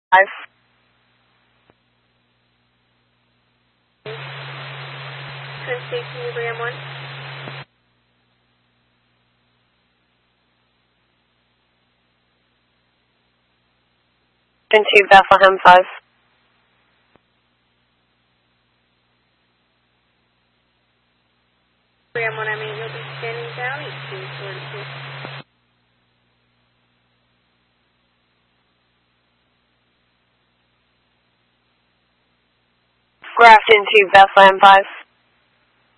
5. Twin Station, Newbury M1. Into Bethlehem 5. Newbury M1, I mean, you'll be standing down 1842. Grafton to Bethlehem 5.